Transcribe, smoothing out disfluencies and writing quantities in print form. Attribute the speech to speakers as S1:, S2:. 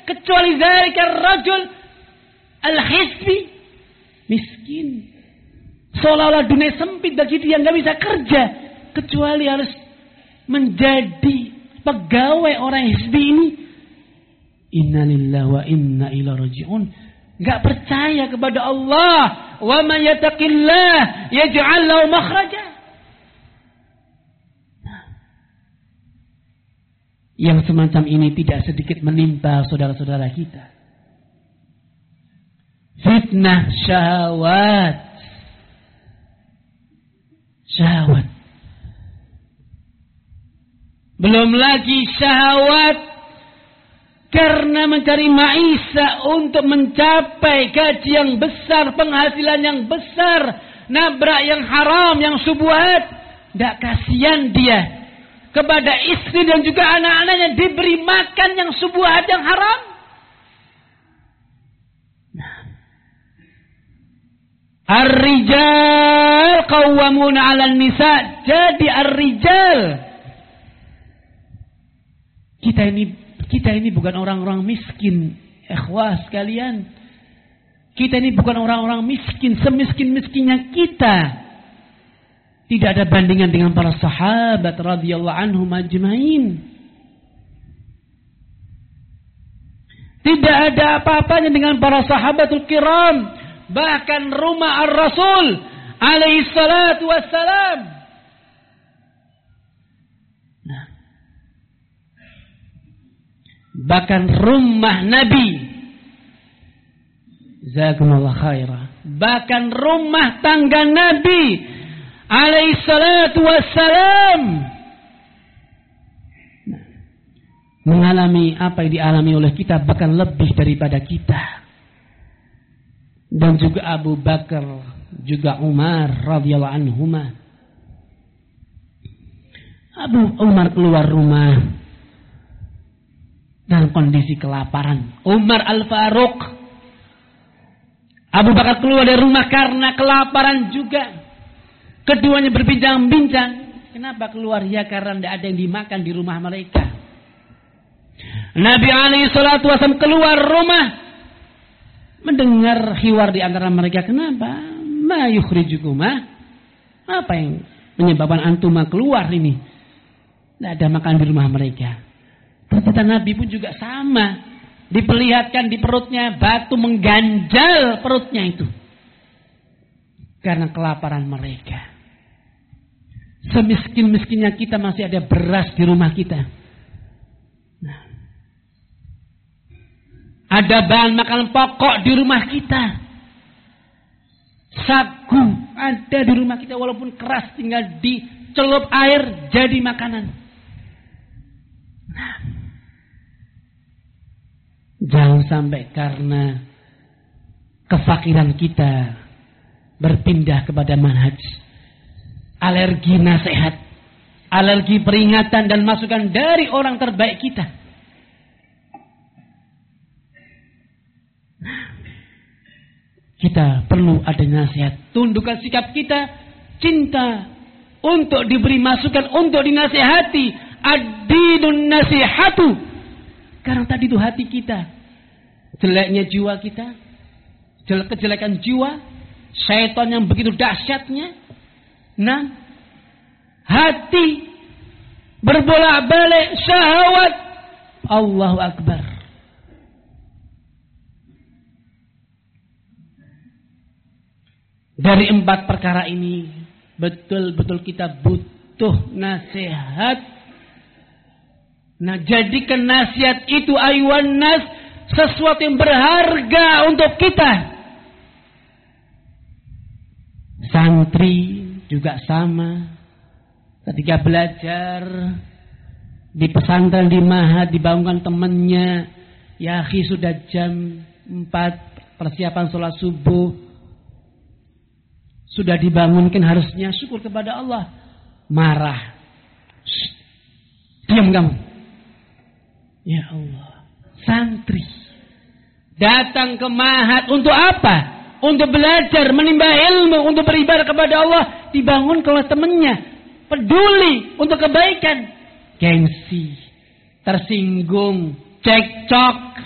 S1: kecuali dzalika rajul al-hizbi miskin. Seolah-olah dunia sempit bagi dia, nggak bisa kerja kecuali harus menjadi pegawai orang hizbi ini. Inna lillahi wa inna ilaihi raji'un. Nggak percaya kepada Allah. Wa man yattaqillah yaj'al lahu makhraja. Yang semacam ini tidak sedikit menimpa saudara-saudara kita. Fitnah syahwat. Syahwat. Belum lagi syahwat karena mencari maisha untuk mencapai gaji yang besar, penghasilan yang besar, nabrak yang haram, yang syubhat. Tidak kasihan dia kepada istri dan juga anak-anaknya diberi makan yang syubhat, yang haram. Ar-rijal qawwamuna 'alan nisa. Jadi ar-rijal, kita ini bukan orang-orang miskin, ikhwah sekalian. Kita ini bukan orang-orang miskin, semiskin-miskinnya kita. Tidak ada bandingan dengan para sahabat radhiyallahu anhum ajmain. Tidak ada apa-apanya dengan para sahabatul kiram. Bahkan rumah ar-Rasul alaihi salatu wassalam. Nah, bahkan rumah Nabi, jazakumullah khairah, bahkan rumah tangga Nabi alaihi salatu wassalam mengalami apa yang dialami oleh kita, bahkan lebih daripada kita. Dan juga Abu Bakar, juga Umar radhiyallahu anhuma. Abu Umar keluar rumah dalam kondisi kelaparan. Umar Al-Faruq. Abu Bakar keluar dari rumah karena kelaparan juga. Keduanya berbincang-bincang. Kenapa keluar? Ya karena tidak ada yang dimakan di rumah mereka. Nabi alaihi salatu wasallam keluar rumah, mendengar khiwar di antara mereka. Kenapa? Ma yukhrijukuma? Apa yang menyebabkan antuma keluar ini? Tidak ada makan di rumah mereka. Ternyata Nabi pun juga sama. Diperlihatkan di perutnya batu mengganjal perutnya itu. Karena kelaparan mereka. Semiskin-miskinnya kita masih ada beras di rumah kita. Nah, ada bahan makanan pokok di rumah kita. Sagu ada di rumah kita walaupun keras, tinggal dicelup air jadi makanan. Nah, jangan sampai karena kefakiran kita berpindah kepada manhaj alergi nasihat, alergi peringatan dan masukan dari orang terbaik kita. Kita perlu ada nasihat. Tundukkan sikap kita, cinta untuk diberi masukan, untuk dinasihati. Ad-dinun nasihatu. Karena tadi itu hati kita, jeleknya jiwa kita, kejelekan jiwa, syaitan yang begitu dahsyatnya. Nah, hati berbolak-balik syahwat. Allahu Akbar. Dari 4 perkara ini betul-betul kita butuh nasihat. Nah, jadikan nasihat itu ayuhan nas sesuatu yang berharga untuk kita. Santri juga sama. Ketika belajar di pesantren, di mahad, dibangunkan temannya, ya akhi sudah jam 4 persiapan sholat subuh. Sudah dibangunkan, harusnya syukur kepada Allah. Marah. Diam kamu. Ya Allah. Santri datang ke mahad untuk apa? Untuk belajar, menimba ilmu, untuk beribadah kepada Allah. Dibangun oleh temannya. Peduli untuk kebaikan. Gengsi. Tersinggung. Cekcok.